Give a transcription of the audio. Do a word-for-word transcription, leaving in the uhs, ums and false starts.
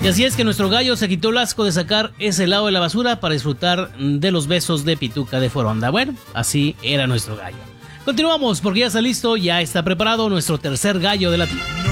Y así es que nuestro gallo se quitó el asco de sacar ese lado de la basura para disfrutar de los besos de Pituca de Foronda. Bueno, así era nuestro gallo. Continuamos porque ya está listo, ya está preparado nuestro tercer gallo de la tierra.